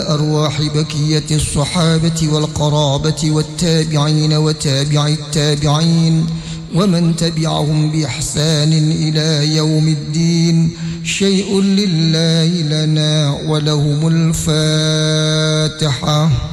أرواح بقية الصحابة والقرابة والتابعين وتابع التابعين ومن تبعهم بإحسان إلى يوم الدين. شيء لله لنا ولهم الفاتحة.